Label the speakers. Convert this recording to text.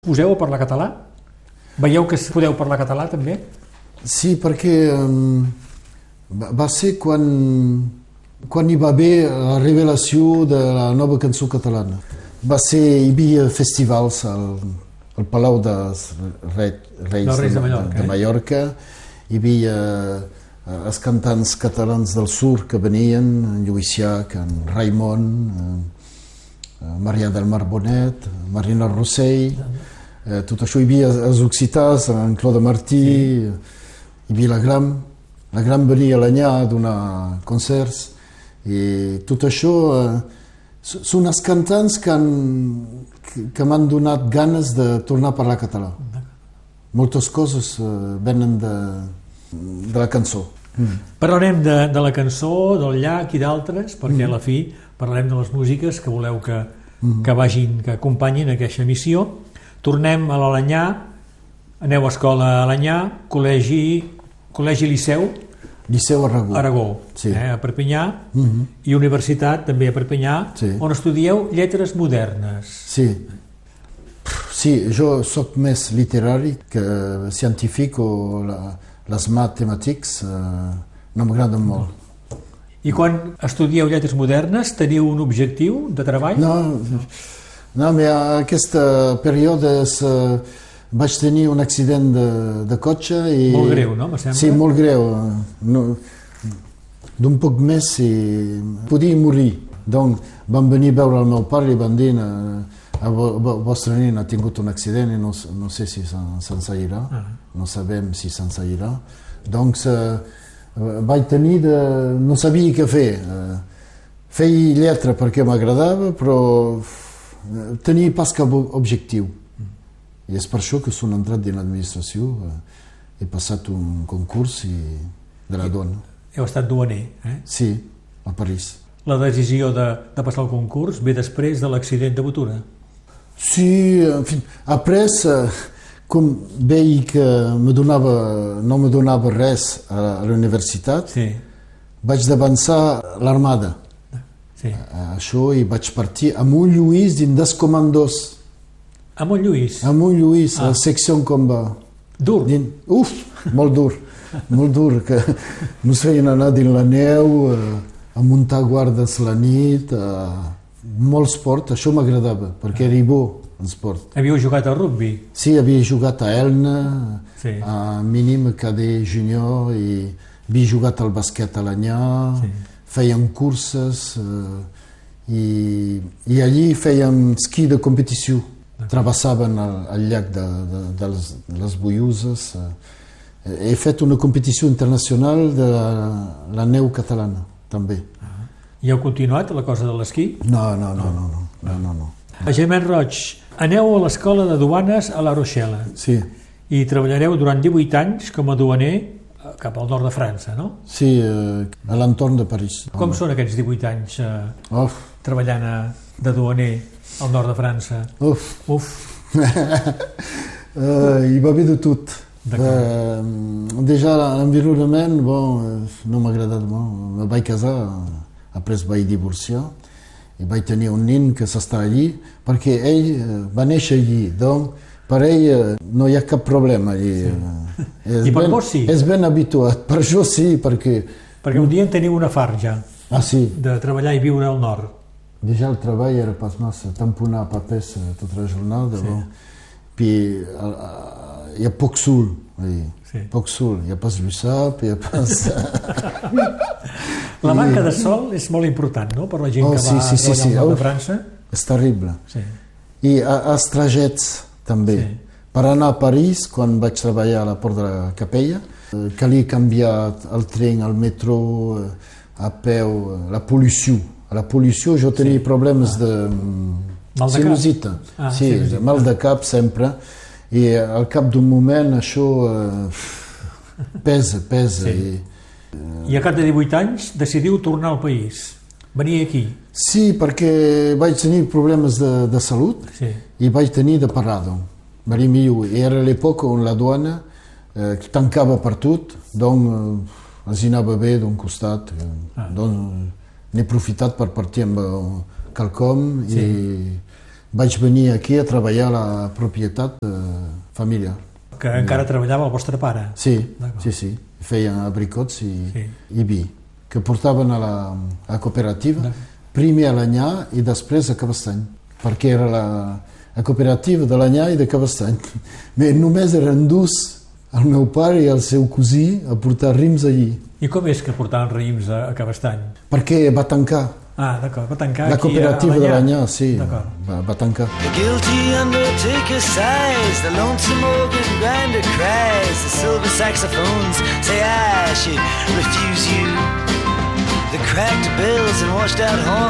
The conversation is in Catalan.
Speaker 1: Poseu a parlar català? Veieu que podeu parlar català també?
Speaker 2: Sí, perquè va ser quan hi va haver la revelació de la nova cançó catalana. Hi havia festivals al Palau dels Reis de Mallorca. Hi havia els cantants catalans del Sur que venien, en Lluís Llach, en Raimon, Marià del Mar Bonet, Marina Rossell, tot això. Hi havia els occitans, en Claude Martí, hi havia la Gram venia a l'Anyà a donar concerts, i tot això són els cantants que m'han donat ganes de tornar a parlar català. Moltes coses venen de la cançó.
Speaker 1: Parlarem de la cançó, del Llach i d'altres, perquè a la fi parlarem de les músiques que voleu que acompanyin aquesta missió. Tornem a l'Alanyà, aneu a escola a l'Alanyà, col·legi Liceu Aragó,
Speaker 2: sí.
Speaker 1: A Perpinyà, i universitat també a Perpinyà, sí. On estudieu lletres modernes.
Speaker 2: Sí, jo soc més literari que científic, o les matemàtiques no m'agraden molt.
Speaker 1: I quan estudieu lletres modernes teniu un objectiu de treball?
Speaker 2: No, però aquest període vaig tenir un accident de cotxe i...
Speaker 1: Molt greu, no?
Speaker 2: Sí, molt greu. D'un poc més i podia morir. Donc van venir a veure el meu pare i van dir el vostre nen ha tingut un accident i no sé si se'n seguirà. No sabem si se'n seguirà. Donc vaig tenir no sabia què fer. Feia lletra perquè m'agradava, però tenia pas cap objectiu. I és per això que soc entrat dins l'administració. He passat un concurs de la dona.
Speaker 1: Heu estat duaner,
Speaker 2: Sí, a París.
Speaker 1: La decisió de passar el concurs ve després de l'accident de Botura?
Speaker 2: Sí, en fi, après, com veia que no me donava res a la universitat,
Speaker 1: sí.
Speaker 2: Vaig d'avançar l'armada.
Speaker 1: Sí.
Speaker 2: Això, i vaig partir a Montlluís dins dels comandos.
Speaker 1: A Montlluís?
Speaker 2: A Montlluís, a la secció en combat.
Speaker 1: Dur?
Speaker 2: Molt dur. Molt dur, que ens feien anar dins la neu, a muntar guardes la nit, molt esport. Això m'agradava, perquè era bo en esport.
Speaker 1: Havíeu jugat a rugby?
Speaker 2: Sí, havia jugat a Elna,
Speaker 1: sí.
Speaker 2: A mínim, cadet, junior, i havia jugat al basquet a l'Anyà, sí. Fèiem curses, i allí fèiem esquí de competició. Travessaven el llac de les Boiuses. He fet una competició internacional de la neu catalana, també.
Speaker 1: I heu continuat la cosa de l'esquí?
Speaker 2: No.
Speaker 1: A Germain Roig, aneu a l'escola de duanes a La Rochelle.
Speaker 2: Sí.
Speaker 1: I treballareu durant 18 anys com a duaner cap al nord de França, no?
Speaker 2: Sí, a l'entorn de París.
Speaker 1: Com són aquests 18 anys treballant de duaner al nord de França?
Speaker 2: Uf. Hi va haver de tot. Déjà l'environnement, no m'ha agradat molt. Me vaig casar, després vaig divorciar, i vaig tenir un nen que s'està allí, perquè ell va néixer allí, doncs per ell no hi ha cap problema allí.
Speaker 1: I per vos sí?
Speaker 2: És ben habituat, per això sí, perquè...
Speaker 1: Perquè un dia en teniu una farja
Speaker 2: sí.
Speaker 1: De treballar i viure al nord.
Speaker 2: Déjà el treball era pas massa, tamponar papers tota la jornada, puis hi ha poc sol, poc sol, hi ha pas lluçat, hi ha pas...
Speaker 1: La manca de sol és molt important, no?, per la gent que va treballar al nord de França.
Speaker 2: És terrible.
Speaker 1: Sí.
Speaker 2: I els trajets, també. Sí. Per anar a París, quan vaig treballar a la Port de la Capella, calia canviar el tren, el metro, a peu, la pol·lució. A la pol·lució jo tenia problemes de sinusita. Sí, mal de cap sempre. I al cap d'un moment això pesa.
Speaker 1: Sí. I a cap de 18 anys decidiu tornar al país, venir aquí.
Speaker 2: Sí, perquè vaig tenir problemes de salut,
Speaker 1: sí.
Speaker 2: I vaig tenir de parado. I era l'època on la duana tancava per tot, doncs els anava bé d'un costat. Doncs n'he aprofitat per partir amb quelcom, sí. vaig venir aquí a treballar a la propietat familiar.
Speaker 1: Que encara treballava el vostre pare?
Speaker 2: Sí, sí. Feien abricots i vi, que portaven a la cooperativa, primer a l'Anyà i després a Cabestany, perquè era la cooperativa de l'Anyà i de Cabestany. Només eren dos, el meu pare i el seu cosí, a portar raïms allí.
Speaker 1: I com és que portaven raïms a Cabestany?
Speaker 2: Perquè va tancar.
Speaker 1: Ah, d'acord, va tancar
Speaker 2: la
Speaker 1: aquí
Speaker 2: cooperativa de l'Anyà, sí, va tancar.
Speaker 3: The guilty undertaker sighs, the lonesome organ grinder cries, the silver saxophones say I should refuse you. The cracked bells and washed out horns